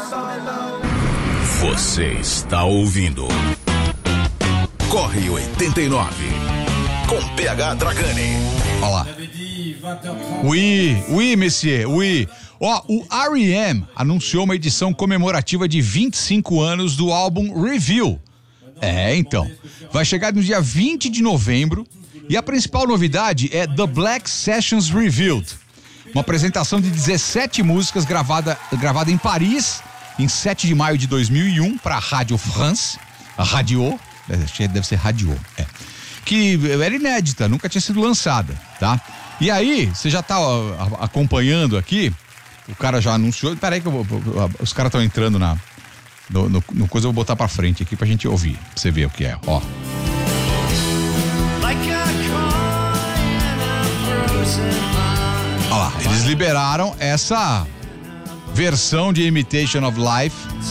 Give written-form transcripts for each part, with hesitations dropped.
Você está ouvindo Corre 89 com PH Dragani. Olha lá. Oui, monsieur, oui. Ó, o R.E.M. anunciou uma edição comemorativa de 25 anos do álbum Review. Então, vai chegar no dia 20 de novembro e a principal novidade é The Black Sessions Revealed. Uma apresentação de 17 músicas gravada em Paris em 7 de maio de 2001 para a Radio France, a Radio, deve ser Radio, que era inédita, nunca tinha sido lançada, tá? E aí, você já tá acompanhando aqui, o cara já anunciou, peraí que os caras estão entrando no coisa, eu vou botar pra frente aqui pra gente ouvir, pra você ver o que é, ó. Olha lá, eles liberaram essa versão de Imitation of Life.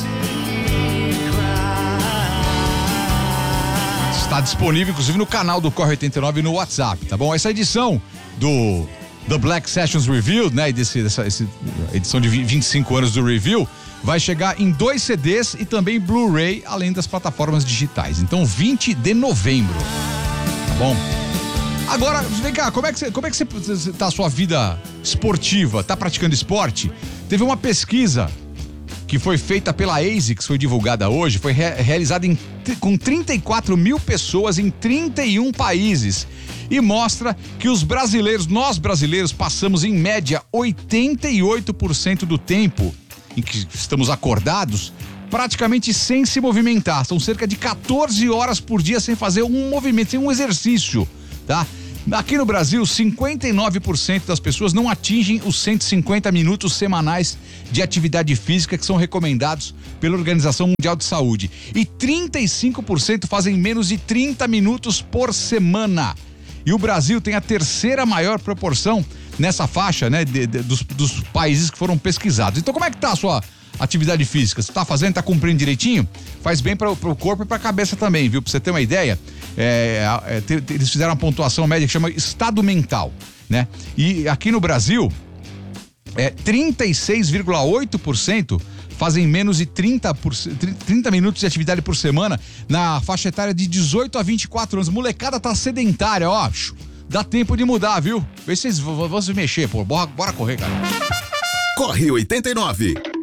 Está disponível, inclusive, no canal do Corre 89 no WhatsApp, tá bom? Essa edição do The Black Sessions Revealed, né? Essa edição de 25 anos do Review, vai chegar em 2 CDs e também Blu-ray, além das plataformas digitais. Então, 20 de novembro, tá bom? Agora, vem cá, como é que você tá a sua vida esportiva? Tá praticando esporte? Teve uma pesquisa que foi feita pela ASICS, foi divulgada hoje, foi realizada com 34 mil pessoas em 31 países e mostra que nós brasileiros passamos em média 88% do tempo em que estamos acordados praticamente sem se movimentar. São cerca de 14 horas por dia sem fazer um movimento, sem um exercício, tá? Aqui no Brasil, 59% das pessoas não atingem os 150 minutos semanais de atividade física que são recomendados pela Organização Mundial de Saúde. E 35% fazem menos de 30 minutos por semana. E o Brasil tem a terceira maior proporção nessa faixa, né, dos países que foram pesquisados. Então, como é que tá a sua atividade física? Você tá fazendo, tá cumprindo direitinho? Faz bem para o corpo e para a cabeça também, viu? Pra você ter uma ideia, eles fizeram uma pontuação média que chama estado mental, né? E aqui no Brasil, 36,8% fazem menos de 30 minutos de atividade por semana na faixa etária de 18 a 24 anos. Molecada tá sedentária, ó. Dá tempo de mudar, viu? Vê se vocês vão se mexer, pô. Bora correr, cara. Corre 89.